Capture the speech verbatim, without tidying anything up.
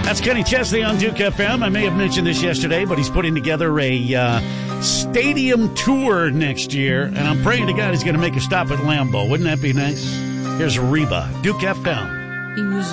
That's Kenny Chesney on Duke F M. I may have mentioned this yesterday, but he's putting together a uh, stadium tour next year, and I'm praying to God he's going to make a stop at Lambeau. Wouldn't that be nice? Here's Reba, Duke F M.